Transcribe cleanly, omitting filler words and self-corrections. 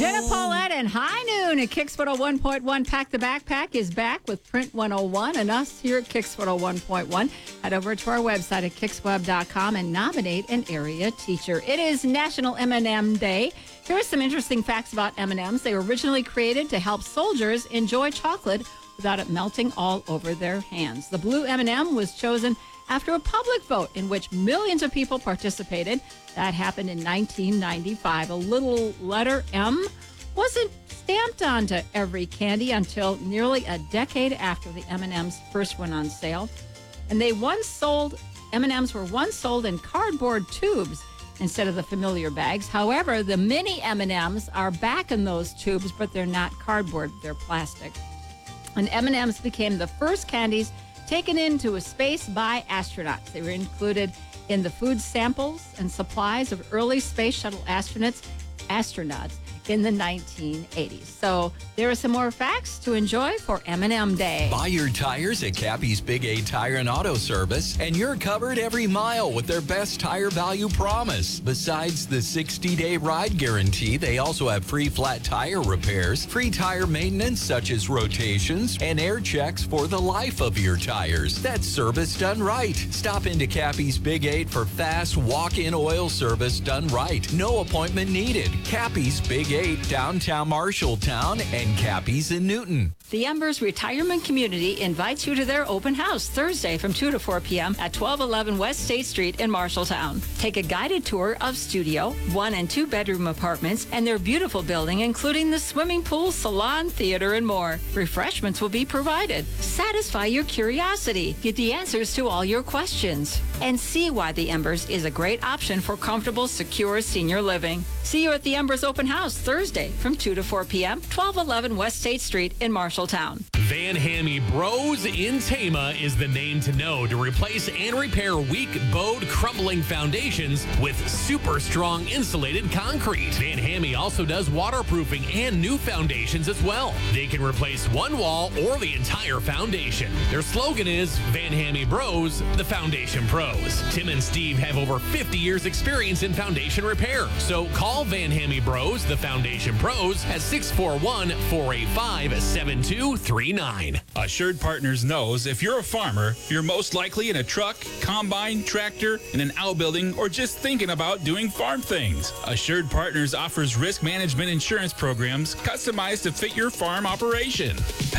Jenna Paulette and High Noon at Kicks 101.1. Pack the Backpack is back with Print 101 and us here at Kicks 101.1. Head over to our website at kicksweb.com and nominate an area teacher. It is National M&M Day. Here are some interesting facts about M&Ms. They were originally created to help soldiers enjoy chocolate without it melting all over their hands. The blue M&M was chosen after a public vote in which millions of people participated. That happened in 1995. A little letter M wasn't stamped onto every candy until nearly a decade after the M&Ms first went on sale. And M&Ms were once sold in cardboard tubes instead of the familiar bags. However, the mini M&Ms are back in those tubes, but they're not cardboard, they're plastic. And M&Ms became the first candies taken into space by astronauts. They were included in the food samples and supplies of early space shuttle astronauts in the 1980s. So there are some more facts to enjoy for M&M Day. Buy your tires at Cappy's Big A Tire and Auto Service, and you're covered every mile with their best tire value promise. Besides the 60-day ride guarantee, they also have free flat tire repairs, free tire maintenance such as rotations, and air checks for the life of your tires. That's service done right. Stop into Cappy's Big 8 for fast walk-in oil service done right. No appointment needed. Cappy's Big 8, downtown Marshalltown, and Cappy's in Newton. The Embers Retirement Community invites you to their open house Thursday from 2 to 4 p.m. at 1211 West State Street in Marshalltown. Take a guided tour of studio, 1- and 2-bedroom apartments, and their beautiful building, including the swimming pool, salon, theater, and more. Refreshments will be provided. Satisfy your curiosity. Get the answers to all your questions. And see why the Embers is a great option for comfortable, secure senior living. See you at the Embers Open House Thursday from 2 to 4 p.m., 1211 West State Street in Marshalltown. Van Hammy Bros in Tama is the name to know to replace and repair weak, bowed, crumbling foundations with super strong insulated concrete. Van Hammy also does waterproofing and new foundations as well. They can replace one wall or the entire foundation. Their slogan is Van Hammy Bros, the Foundation Pros. Tim and Steve have over 50 years experience in foundation repair. So call Van Hammy Bros, the Foundation Pros at 641-485-7239. Assured Partners knows if you're a farmer, you're most likely in a truck, combine, tractor, in an outbuilding, or just thinking about doing farm things. Assured Partners offers risk management insurance programs customized to fit your farm operation.